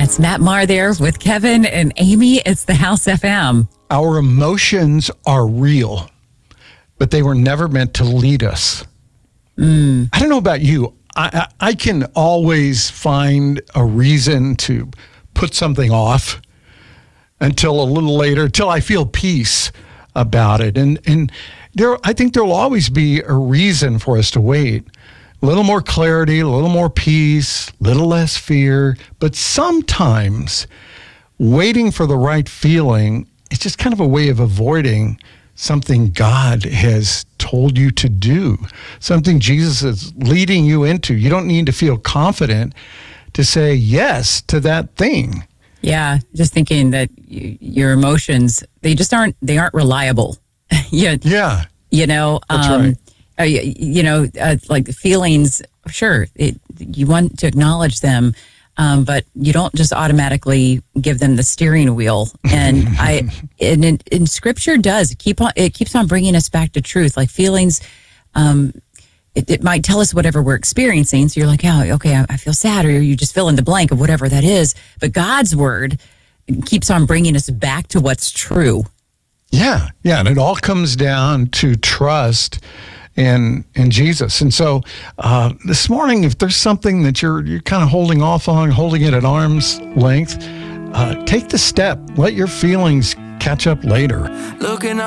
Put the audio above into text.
That's Matt Maher there with Kevin and Amy. It's the House FM. Our emotions are real, but they were never meant to lead us. I don't know about you. I can always find a reason to put something off until a little later, till I feel peace about it. And I think there'll always be a reason for us to wait. A little more clarity, a little more peace, a little less fear. But sometimes waiting for the right feeling is just kind of a way of avoiding something God has told you to do, something Jesus is leading you into. You don't need to feel confident to say yes to that thing. Yeah, just thinking that your emotions, they aren't reliable. Yeah. You know, that's right. Like the feelings, sure, you want to acknowledge them, but you don't just automatically give them the steering wheel. And in Scripture it keeps on bringing us back to truth. Like feelings, it might tell us whatever we're experiencing. So you're like, oh, okay, I feel sad, or you just fill in the blank of whatever that is. But God's word keeps on bringing us back to what's true. Yeah, and it all comes down to trust in Jesus. And so this morning, if there's something that you're kind of holding off on, holding it at arm's length, take the step. Let your feelings catch up later.